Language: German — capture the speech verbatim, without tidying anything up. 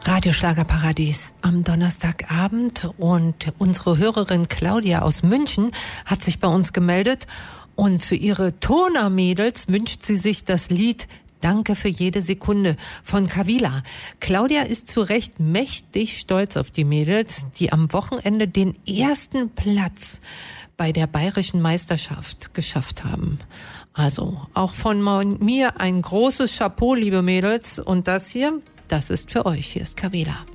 Radio Schlagerparadies am Donnerstagabend und unsere Hörerin Claudia aus München hat sich bei uns gemeldet und für ihre Toner-Mädels wünscht sie sich das Lied Danke für jede Sekunde von Kavila. Claudia ist zu Recht mächtig stolz auf die Mädels, die am Wochenende den ersten Platz bei der Bayerischen Meisterschaft geschafft haben. Also auch von mir ein großes Chapeau, liebe Mädels. Und das hier, das ist für euch. Hier ist Kavila.